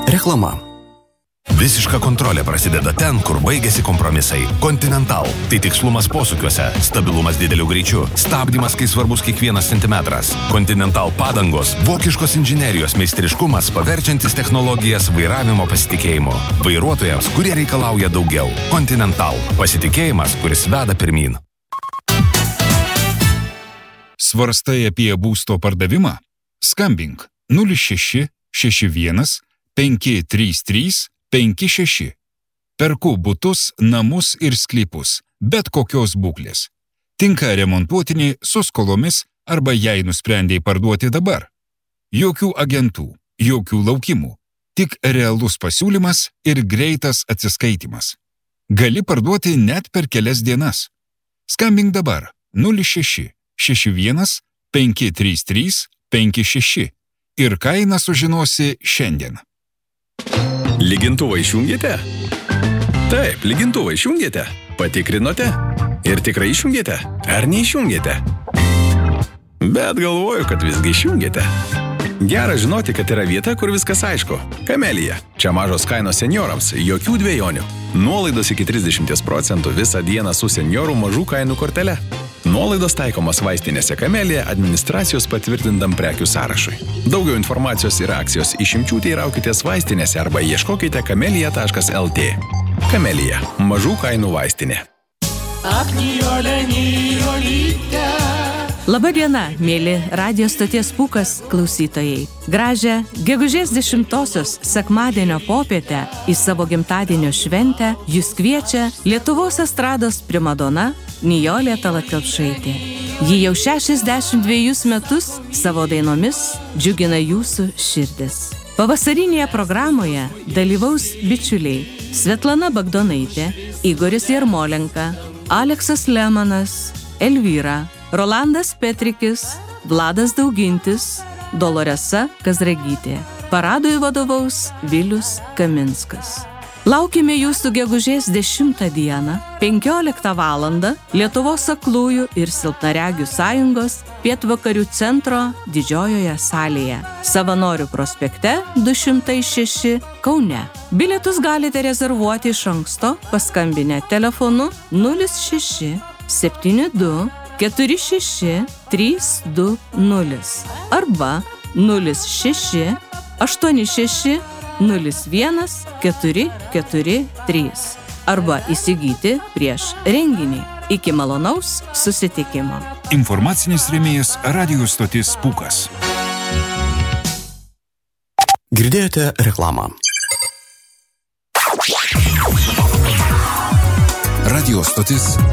Reklama. Visiška kontrolė prasideda ten, kur baigėsi kompromisai. Continental – tai tikslumas posūkiuose, stabilumas dideliu greičiu, stabdymas, kai svarbus kiekvienas centimetras. Continental padangos – vokiškos inžinerijos meistriškumas, paverčiantis technologijas vairavimo pasitikėjimu. Vairuotojams, kurie reikalauja daugiau. Continental – pasitikėjimas, kuris veda pirmyn. Svarstai apie būsto pardavimą? Skambink 06 61 533 56. Perku butus, namus ir sklypus, bet kokios būklės. Tinka remontuotini su skolomis arba jei nusprendėjai parduoti dabar. Jokių agentų, jokių laukimų, tik realus pasiūlymas ir greitas atsiskaitimas. Gali parduoti net per kelias dienas. Skambink dabar 06 61 533 56 ir kainą sužinosi šiandien. Lygintuvą išjungėte? Taip, lygintuvą išjungėte. Patikrinote? Ir tikrai išjungėte? Ar neišjungėte? Bet galvoju, kad visgi išjungėte. Gera žinoti, kad yra vieta, kur viskas aišku. Kamelija. Čia mažos kainos seniorams, jokių dvejonių. Nuolaidos iki 30% visą dieną su seniorų mažų kainų kortele. Nuolaidos taikomas vaistinėse Kamelija administracijos patvirtintam prekių sąrašui. Daugiau informacijos ir akcijos išimčių teiraukitės vaistinėse arba ieškokite kamelija.lt. Kamelija – mažų kainų vaistinė. Labadiena, mėly radijo stoties Pūkas klausytojai. Gražią gegužės 10-osios sekmadienio popietę į savo gimtadienio šventę jus kviečia Lietuvos estrados primadona Nijolė Tallat Kelpšaitė. Ji jau 62 metus savo dainomis džiugina jūsų širdis. Pavasarinėje programoje dalyvaus bičiuliai Svetlana Bagdonaitė, Igoris Jarmolenka, Aleksas Lemanas, Elvyra, Rolandas Petrikis, Vladas Daugintis, Doloresa Kazragytė. Paradui vadovaus Vilius Kaminskas. Laukime jūsų gegužės 10 dieną, 15 valandą Lietuvos aklųjų ir silpnaregių sąjungos Pietvakarių centro didžiojoje salėje. Savanorių prospekte 206 Kaune. Bilietus galite rezervuoti iš anksto, paskambinę telefonu 06 72 46 320 arba 06 86 01 443 arba įsigyti prieš renginį. Iki malonaus susitikimo. Informacinis rėmėjas radijo stotis Pūkas. Girdėjote reklamą. Radio stotis